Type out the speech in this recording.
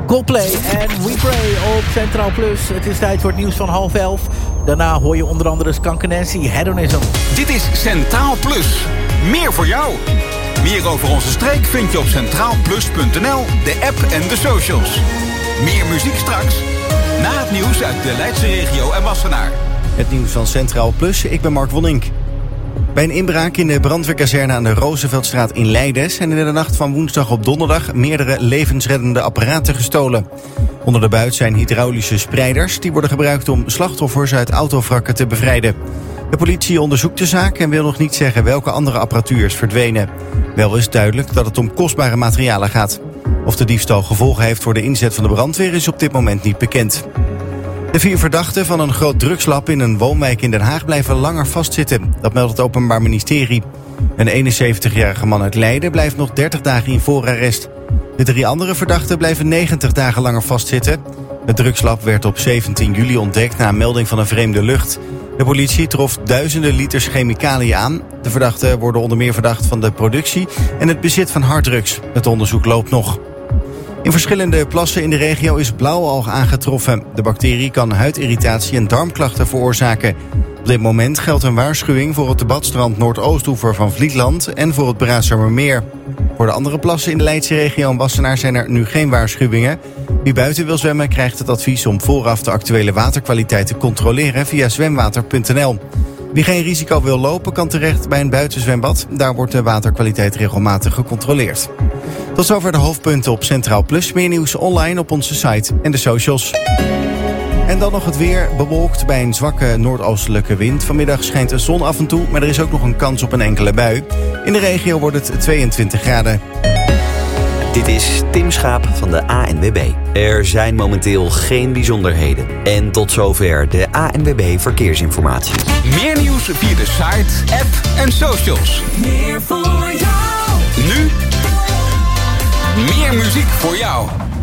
Coldplay en We Pray op Centraal Plus. Het is tijd voor het nieuws van 10:30. Daarna hoor je onder andere Skunk Anansie, Hedonism. Dit is Centraal Plus. Meer voor jou. Meer over onze streek vind je op centraalplus.nl, de app en de socials. Meer muziek straks. Na het nieuws uit de Leidse regio en Wassenaar. Het nieuws van Centraal Plus, ik ben Mark Wonnink. Bij een inbraak in de brandweerkazerne aan de Rooseveltstraat in Leiden zijn in de nacht van woensdag op donderdag meerdere levensreddende apparaten gestolen. Onder de buit zijn hydraulische spreiders die worden gebruikt om slachtoffers uit autovrakken te bevrijden. De politie onderzoekt de zaak en wil nog niet zeggen welke andere apparatuur is verdwenen. Wel is duidelijk dat het om kostbare materialen gaat. Of de diefstal gevolgen heeft voor de inzet van de brandweer is op dit moment niet bekend. De 4 verdachten van een groot drugslab in een woonwijk in Den Haag blijven langer vastzitten. Dat meldt het Openbaar Ministerie. Een 71-jarige man uit Leiden blijft nog 30 dagen in voorarrest. De 3 andere verdachten blijven 90 dagen langer vastzitten. Het drugslab werd op 17 juli ontdekt na een melding van een vreemde lucht. De politie trof duizenden liters chemicaliën aan. De verdachten worden onder meer verdacht van de productie en het bezit van harddrugs. Het onderzoek loopt nog. In verschillende plassen in de regio is blauwalg aangetroffen. De bacterie kan huidirritatie en darmklachten veroorzaken. Op dit moment geldt een waarschuwing voor het badstrand Noordoostoever van Vlietland en voor het Braasschermermeer. Voor de andere plassen in de Leidse regio en Wassenaar zijn er nu geen waarschuwingen. Wie buiten wil zwemmen krijgt het advies om vooraf de actuele waterkwaliteit te controleren via zwemwater.nl. Wie geen risico wil lopen kan terecht bij een buitenzwembad. Daar wordt de waterkwaliteit regelmatig gecontroleerd. Tot zover de hoofdpunten op Centraal Plus. Meer nieuws online op onze site en de socials. En dan nog het weer, bewolkt bij een zwakke noordoostelijke wind. Vanmiddag schijnt de zon af en toe, maar er is ook nog een kans op een enkele bui. In de regio wordt het 22 graden. Dit is Tim Schaap van de ANWB. Er zijn momenteel geen bijzonderheden. En tot zover de ANWB Verkeersinformatie. Meer nieuws via de site, app en socials. Meer voor jou. Nu meer muziek voor jou.